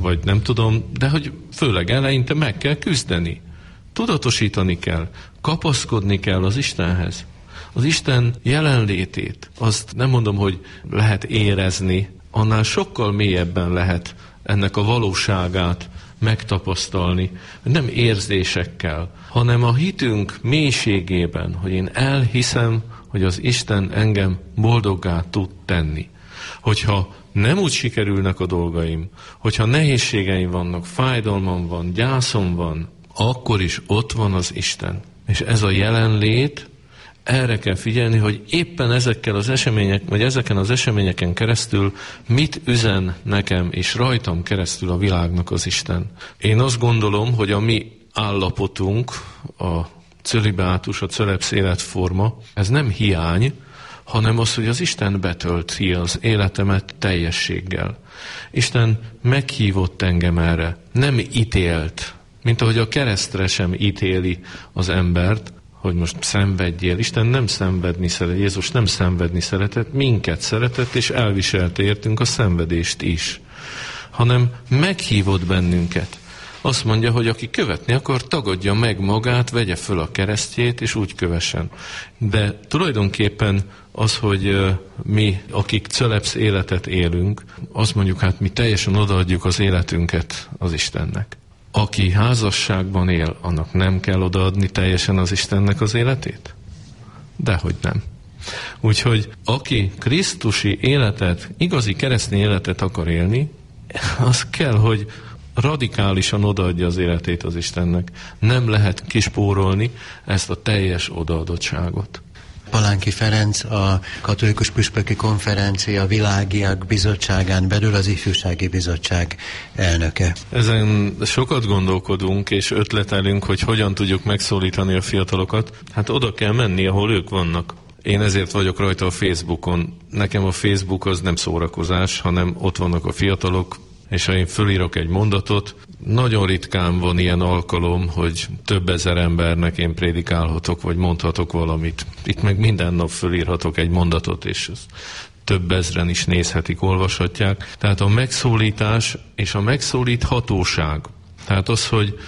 vagy nem tudom, de hogy főleg eleinte meg kell küzdeni. Tudatosítani kell, kapaszkodni kell az Istenhez. Az Isten jelenlétét, azt nem mondom, hogy lehet érezni, annál sokkal mélyebben lehet ennek a valóságát megtapasztalni, nem érzésekkel, hanem a hitünk mélységében, hogy én elhiszem, hogy az Isten engem boldoggá tud tenni. Hogyha nem úgy sikerülnek a dolgaim, hogyha nehézségeim vannak, fájdalmam van, gyászom van, akkor is ott van az Isten. És ez a jelenlét, erre kell figyelni, hogy éppen ezekkel az események, vagy ezeken az eseményeken keresztül mit üzen nekem és rajtam keresztül a világnak az Isten. Én azt gondolom, hogy a mi állapotunk, a cölibátus, a cölepsz életforma, ez nem hiány, hanem az, hogy az Isten betölti az életemet teljességgel. Isten meghívott engem erre, nem ítélt, mint ahogy a keresztre sem ítéli az embert, hogy most szenvedjél. Isten nem szenvedni szeret, Jézus nem szenvedni szeretett, minket szeretett, és elviselte értünk a szenvedést is, hanem meghívott bennünket. Azt mondja, hogy aki követni akar, tagadja meg magát, vegye föl a keresztjét, és úgy kövessen. De tulajdonképpen az, hogy mi, akik cölepsz életet élünk, azt mondjuk, hát mi teljesen odaadjuk az életünket az Istennek. Aki házasságban él, annak nem kell odaadni teljesen az Istennek az életét? Dehogy nem. Úgyhogy aki krisztusi életet, igazi keresztény életet akar élni, az kell, hogy radikálisan odaadja az életét az Istennek. Nem lehet kispórolni ezt a teljes odaadottságot. Palánki Ferenc, a Katolikus Püspöki Konferencia Világiak Bizottságán belül az Ifjúsági Bizottság elnöke. Ezen sokat gondolkodunk és ötletelünk, hogy hogyan tudjuk megszólítani a fiatalokat. Hát oda kell menni, ahol ők vannak. Én ezért vagyok rajta a Facebookon. Nekem a Facebook az nem szórakozás, hanem ott vannak a fiatalok, és ha én fölírok egy mondatot, nagyon ritkán van ilyen alkalom, hogy több ezer embernek én prédikálhatok, vagy mondhatok valamit. Itt meg minden nap fölírhatok egy mondatot, és több ezren is nézhetik, olvashatják. Tehát a megszólítás és a megszólíthatóság. Tehát az, hogy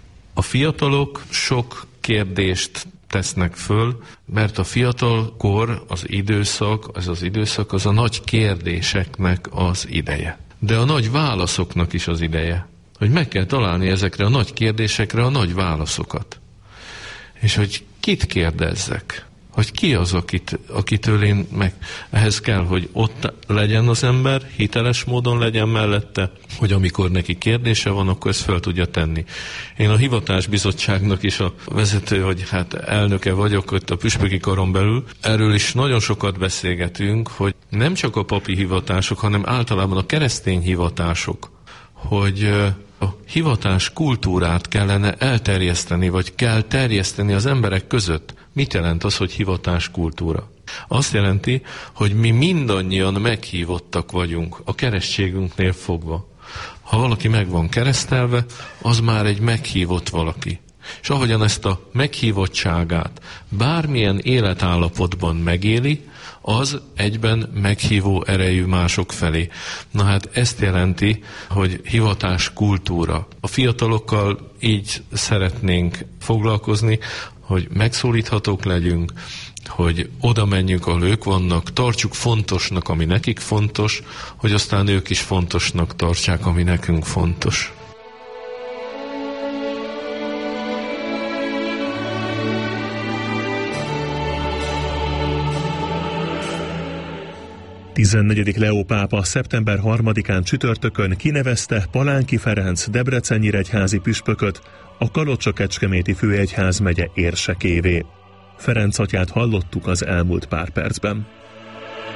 a fiatalok sok kérdést tesznek föl, mert a fiatalkor, az időszak az a nagy kérdéseknek az ideje. De a nagy válaszoknak is az ideje. Hogy meg kell találni ezekre a nagy kérdésekre a nagy válaszokat. És hogy kit kérdezzek? Hogy ki az, akitől én meg... Ehhez kell, hogy ott legyen az ember, hiteles módon legyen mellette, hogy amikor neki kérdése van, akkor ezt fel tudja tenni. Én a hivatásbizottságnak is a vezető, hogy hát elnöke vagyok ott a püspöki karon belül. Erről is nagyon sokat beszélgetünk, hogy nem csak a papi hivatások, hanem általában a keresztény hivatások, hogy a hivatás kultúrát kellene elterjeszteni, vagy kell terjeszteni az emberek között. Mit jelent az, hogy hivatás kultúra? Azt jelenti, hogy mi mindannyian meghívottak vagyunk a keresztségünknél fogva. Ha valaki meg van keresztelve, az már egy meghívott valaki. És ahogyan ezt a meghívottságát bármilyen életállapotban megéli, az egyben meghívó erejű mások felé. Na hát ezt jelenti, hogy hivatás kultúra. A fiatalokkal így szeretnénk foglalkozni, hogy megszólíthatók legyünk, hogy oda menjünk, ahol ők vannak, tartsuk fontosnak, ami nekik fontos, hogy aztán ők is fontosnak tartsák, ami nekünk fontos. Tizennegyedik Leó pápa szeptember 3-án csütörtökön kinevezte Palánki Ferenc debreceni-nyíregyházi püspököt a Kalocsa-Kecskeméti főegyházmegye érsekévé. Ferenc atyát hallottuk az elmúlt pár percben.